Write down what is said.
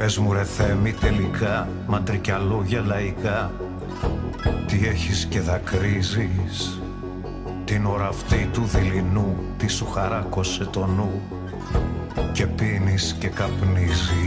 Πες μου ρε Θέμη τελικά, μαντρικιά λόγια λαϊκά, τι έχεις και δακρύζεις την ώρα αυτή του δειλινού, τι σου χαράκωσε το νου και πίνεις και καπνίζεις.